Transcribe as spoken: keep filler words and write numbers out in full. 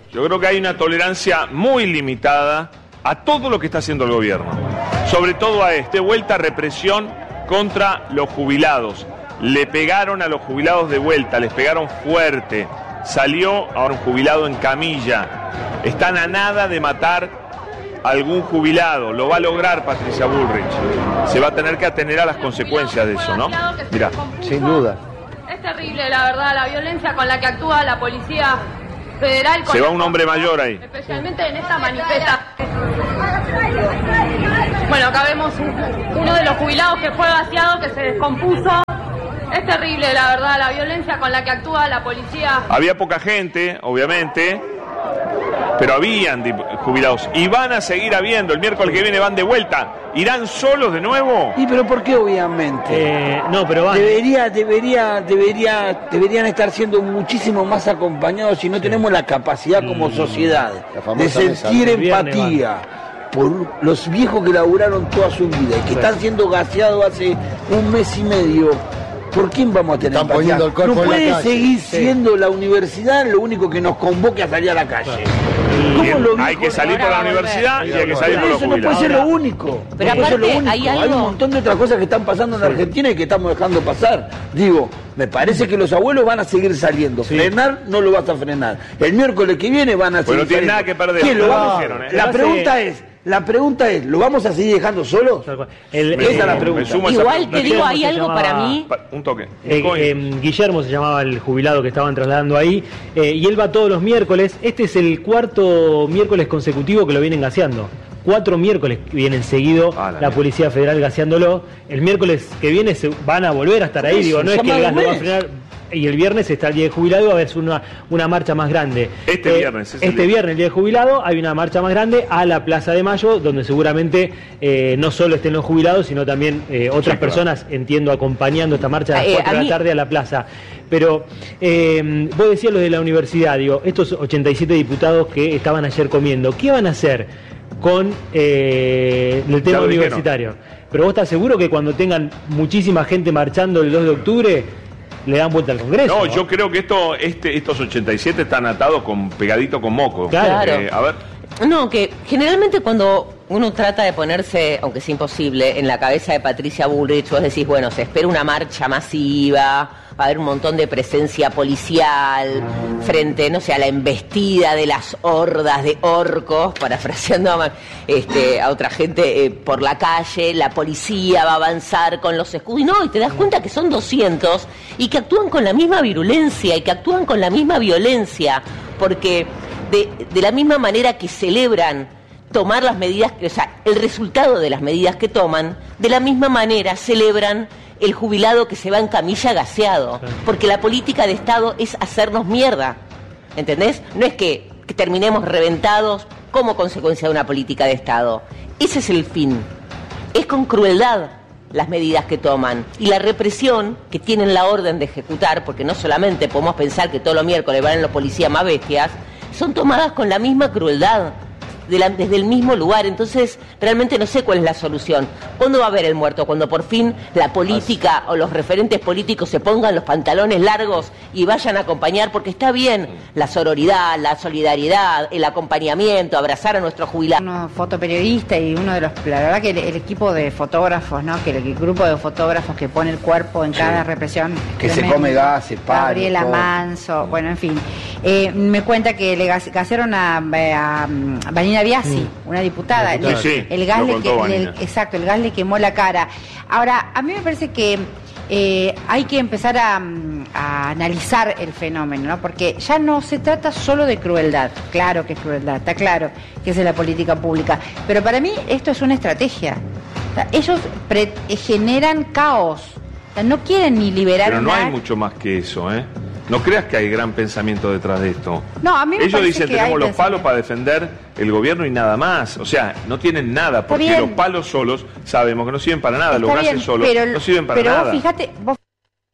Yo creo que hay una tolerancia muy limitada a todo lo que está haciendo el gobierno. Sobre todo a este, vuelta represión contra los jubilados. Le pegaron a los jubilados de vuelta, les pegaron fuerte. Salió ahora un jubilado en camilla. Están a nada de matar a algún jubilado. Lo va a lograr Patricia Bullrich. Se va a tener que atener a las consecuencias de eso, ¿no? Mirá. Sin duda. Es terrible, la verdad, la violencia con la que actúa la policía federal. Se va un hombre mayor ahí. Especialmente en esta manifestación. Bueno, acá vemos uno de los jubilados que fue vaciado, que se descompuso. Es terrible, la verdad, la violencia con la que actúa la policía. Había poca gente, obviamente, pero habían jubilados. Y van a seguir habiendo. El miércoles que viene van de vuelta. ¿Irán solos de nuevo? ¿Y pero por qué, obviamente? Eh, no, pero van. Debería, debería, debería, deberían estar siendo muchísimo más acompañados si no tenemos la capacidad como sociedad de sentir empatía por los viejos que laburaron toda su vida y que están siendo gaseados hace un mes y medio. ¿Por quién vamos a tener Están empatía? poniendo el cuerpo No en la puede calle. seguir Sí. siendo la universidad lo único que nos convoque a salir a la calle. ¿Cómo lo Hay dijo? que salir por la universidad y hay que salir Pero por los eso no puede jubilados. ser lo único. Pero no puede ser lo aparte, único. hay Hay, algo- un montón de otras cosas que están pasando en la Argentina y que estamos dejando pasar. Digo, me parece que los abuelos van a seguir saliendo. Frenar no lo vas a frenar. El miércoles que viene van a Pues seguir no tienen saliendo. nada que perder. ¿Qué, lo No, vamos- dijeron, ¿eh? La Hace- pregunta es, la pregunta es, ¿lo vamos a seguir dejando solos? El, Me Esa eh, es la me pregunta. sumo a esa Igual pregunta. te digo, Guillermo hay se algo llamaba- para mí. Pa- Un toque. Eh, eh, Guillermo se llamaba el jubilado que estaban trasladando ahí, eh, y él va todos los miércoles. Este es el cuarto miércoles consecutivo que lo vienen gaseando. Cuatro miércoles vienen seguido Ah, la la Policía Federal gaseándolo. El miércoles que viene se van a volver a estar ahí. Por Digo, eso, no es que el gas llamado lo va a mes. frenar. Y el viernes está el día de jubilado y va a haber una, una marcha más grande. Este viernes es el Este día. viernes, el día de jubilado, hay una marcha más grande a la Plaza de Mayo, donde seguramente eh, no solo estén los jubilados, sino también eh, otras claro. personas, entiendo, acompañando esta marcha a las Eh, cuatro a de la mí- tarde a la plaza. Pero eh, vos decías lo de la universidad, digo, estos ochenta y siete diputados que estaban ayer comiendo, ¿qué van a hacer con eh, el Ya tema lo dijeron. universitario? Pero vos estás seguro que cuando tengan muchísima gente marchando el dos de octubre, le dan vuelta al Congreso? No, yo creo que esto, este, estos ochenta y siete están atados con pegadito con moco. Claro. Eh, a ver, No, que generalmente cuando uno trata de ponerse, aunque es imposible, en la cabeza de Patricia Bullrich, vos decís, bueno, se espera una marcha masiva, va a haber un montón de presencia policial frente, no sé, a la embestida de las hordas de orcos, parafraseando a, este, a otra gente eh, por la calle, la policía va a avanzar con los escudos, y no, y te das cuenta que son doscientos y que actúan con la misma virulencia y que actúan con la misma violencia, porque de, de la misma manera que celebran tomar las medidas, que, o sea, el resultado de las medidas que toman, de la misma manera celebran el jubilado que se va en camilla gaseado, porque la política de Estado es hacernos mierda, ¿entendés? No es que, que terminemos reventados como consecuencia de una política de Estado. Ese es el fin. Es con crueldad las medidas que toman y la represión que tienen la orden de ejecutar, porque no solamente podemos pensar que todos los miércoles van los policías más bestias, son tomadas con la misma crueldad, de la, desde el mismo lugar. Entonces, realmente no sé cuál es la solución. ¿Cuándo va a haber el muerto? Cuando por fin la política o los referentes políticos se pongan los pantalones largos y vayan a acompañar, porque está bien la sororidad, la solidaridad, el acompañamiento, abrazar a nuestros jubilados. Uno fotoperiodista y uno de los, la verdad que el, el equipo de fotógrafos, ¿no? Que el, el grupo de fotógrafos que pone el cuerpo en cada represión. Que se tremendo. come gases, palos, Gabriela todo. Manso, bueno, en fin. Eh, me cuenta que le gas- gasearon a, a, a Vanina Biasi, una diputada. Sí, sí, el gas lo le, contó que- Vanina. le- exacto, el gas le quemó la cara. Ahora, a mí me parece que eh, hay que empezar a, a analizar el fenómeno, ¿no? Porque ya no se trata solo de crueldad. Claro que es crueldad, está claro que esa es la política pública. Pero para mí esto es una estrategia. O sea, ellos pre- generan caos. O sea, no quieren ni liberar pero no una- hay mucho más que eso, ¿eh? No creas que hay gran pensamiento detrás de esto. No, a mí me Ellos parece dicen, que tenemos hay los palos pensamiento. para defender el gobierno y nada más. O sea, no tienen nada, porque bien. los palos solos sabemos que no sirven para nada, los Está gases bien, solos pero, no sirven para pero nada. vos fíjate, vos